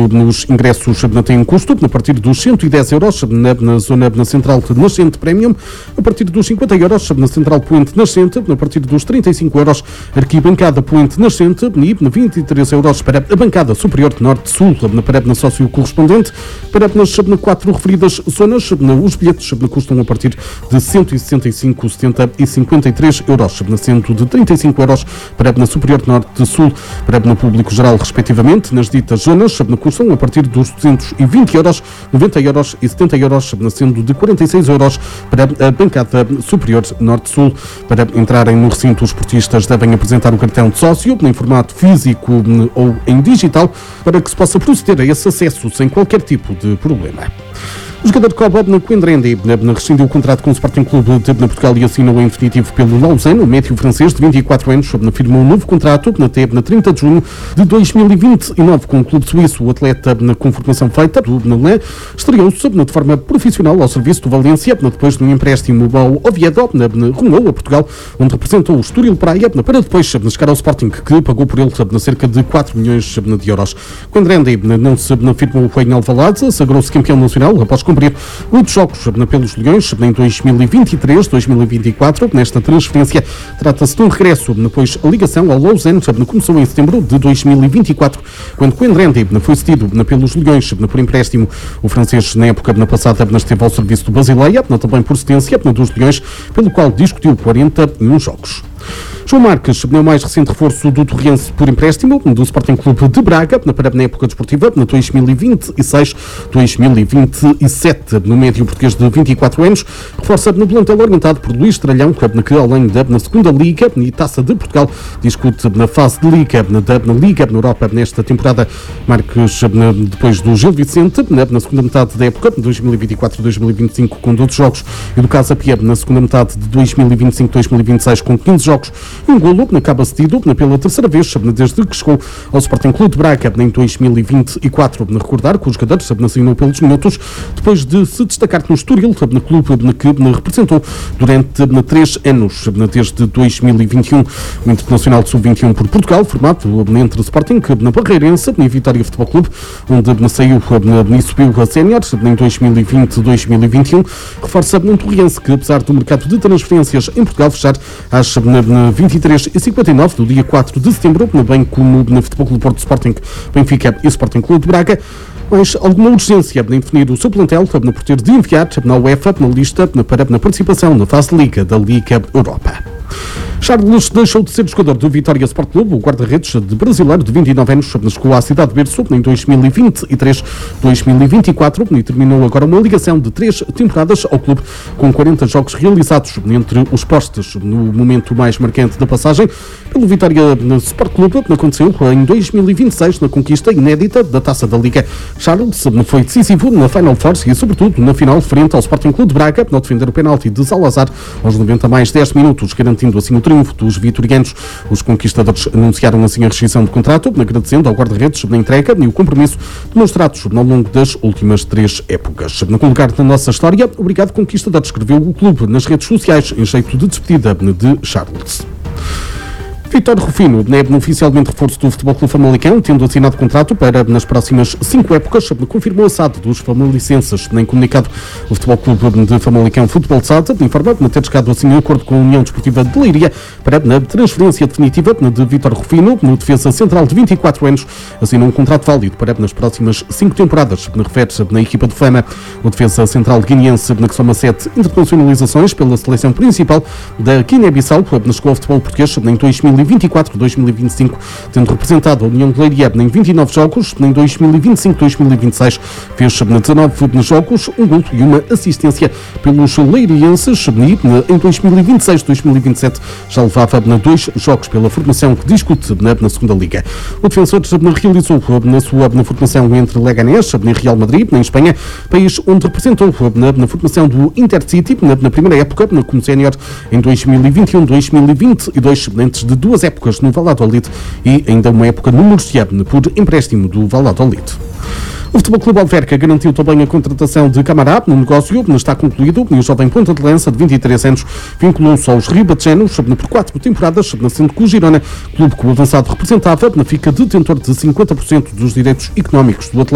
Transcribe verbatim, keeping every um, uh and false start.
os ingressos têm um custo a partir dos cento e dez euros na, na zona na Central Nascente Premium, a partir dos cinquenta euros na Central Poente Nascente, a partir dos trinta e cinco euros Arquibancada Poente Nascente e vinte e três euros para a bancada superior Norte-Sul, para a sócio correspondente. Para nas quatro referidas zonas, os bilhetes custam a partir de cento e sessenta e cinco, setenta e cinquenta e três euros, sendo de trinta e cinco euros para a superior Norte-Sul, para o público geral, respectivamente. Nas ditas zonas, custam a partir dos duzentos e vinte euros, noventa euros e setenta euros, sendo de quarenta e seis euros para a bancada superior Norte-Sul. Para entrarem no recinto, os portistas devem apresentar o cartão de sócio em formato físico ou em digital para que se possa proceder a esse acesso sem qualquer tipo de problema. O jogador Cobo Coendrandi rescindiu o contrato com o Sporting Clube de Portugal e assinou em definitivo pelo Lausanne. O médio francês de vinte e quatro anos firmou um novo contrato até trinta de junho de dois mil e vinte e nove com o clube suíço. O atleta, com formação feita do Nolé, estreou-se de forma profissional ao serviço do Valência depois de um empréstimo ao Oviedo, rumou a Portugal, onde representou o Estoril Praia, para depois chegar ao Sporting, que pagou por ele cerca de quatro milhões de euros. Coendrandi não se firmou em Alvalade, sagrou-se campeão nacional após cumprir oito jogos pelos Leões em dois mil e vinte e três, dois mil e vinte e quatro. Nesta transferência trata-se de um regresso, pois a ligação ao Lausanne começou em setembro de dois mil e vinte e quatro, quando Coendrandi foi cedido pelos Leões por empréstimo. O francês, na época passada, esteve ao serviço do Basileia, também por cedência dos Leões, pelo qual discutiu quarenta e um jogos. João Marques, o mais recente reforço do Torriense por empréstimo do Sporting Clube de Braga, para a época desportiva, na dois mil e vinte e seis, dois mil e vinte e sete, no médio português de vinte e quatro anos, reforça no plantel orientado por Luís Tralhão, que além da na segunda Liga e Taça de Portugal, discute na fase de Liga, da Liga na Europa nesta temporada. Marques, depois do Gil Vicente, na segunda metade da época, dois mil e vinte e quatro, dois mil e vinte e cinco, com doze jogos, e do Casa Pia, na segunda metade de dois mil e vinte e cinco, dois mil e vinte e seis, com quinze jogos. Um golo acaba cedido pela terceira vez desde que chegou ao Sporting Clube de Braga em dois mil e vinte e quatro. Recordar que os jogadores assinou pelos minutos depois de se destacar no Estoril, no clube que representou durante três anos, desde dois mil e vinte e um. O Internacional de sub vinte e um por Portugal, formado entre Sporting, na Barreirense e Vitória Futebol Clube, onde saiu e subiu a sénior em dois mil e vinte, dois mil e vinte e um, reforça um Torriense que, apesar do mercado de transferências em Portugal fechar às vinte e três e cinquenta e nove do dia quatro de setembro, bem como no Futebol Clube Porto, Sporting, Benfica e Sporting Clube de Braga, mas alguma urgência em definir o seu plantel por ter de enviar na UEFA na lista para na participação na fase de Liga da Liga Europa. Charles deixou de ser jogador do Vitória Sport Clube. O guarda-redes de brasileiro de vinte e nove anos chegou à cidade de Berço em dois mil e vinte e três, dois mil e vinte e quatro e terminou agora uma ligação de três temporadas ao clube com quarenta jogos realizados entre os postes. No momento mais marcante da passagem pelo Vitória Sport Clube aconteceu em dois mil e vinte e seis na conquista inédita da Taça da Liga. Charles foi decisivo na Final Four e sobretudo na final frente ao Sporting Clube de Braga, ao defender o penalti de Salazar aos noventa mais dez minutos, garantindo assim o triunfo dos vitorianos. Os conquistadores anunciaram assim a rescisão de contrato, agradecendo ao guarda-redes na entrega e o compromisso demonstrados ao longo das últimas três épocas. No lugar da nossa história, obrigado conquistador, escreveu o clube nas redes sociais em jeito de despedida de Charles. Vítor Rufino é oficialmente reforço do Futebol Clube Famalicão, tendo assinado contrato para nas próximas cinco épocas, confirmou a S A D dos famalicenses. Nem comunicado, o Futebol Clube de Famalicão Futebol S A D informa ter chegado assim em acordo com a União Desportiva de Leiria para na transferência definitiva de Vítor Rufino, no defesa central de vinte e quatro anos, assinou um contrato válido para nas próximas cinco temporadas. Refere-se na equipa de Fama. O defesa central guineense, que soma sete internacionalizações pela seleção principal da Guiné-Bissau, chegou ao futebol português em dois mil e vinte e quatro, dois mil e vinte e cinco, tendo representado a União de Leiria em vinte e nove jogos. Em dois mil e vinte e cinco, dois mil e vinte e seis fez dezanove jogos, um golo e uma assistência pelos leirienses. Em dois mil e vinte e seis, dois mil e vinte e sete já levava dois jogos pela formação que discute na segunda Liga. O defensor realizou na sua na formação entre Leganés e Real Madrid, em Espanha, país onde representou na, na formação do Intercity na, na primeira época, como sénior em dois mil e vinte e um, dois mil e vinte e dois, antes de duas épocas no Valladolid e ainda uma época no Murcia por empréstimo do Valladolid. O Futebol Clube Alverca garantiu também a contratação de Camará. No negócio está concluído e o jovem ponta de lança de vinte e três anos vinculou-se aos ribatejos por quatro temporadas, sendo que o Girona, clube que o avançado representava, fica detentor de cinquenta por cento dos direitos económicos do atleta.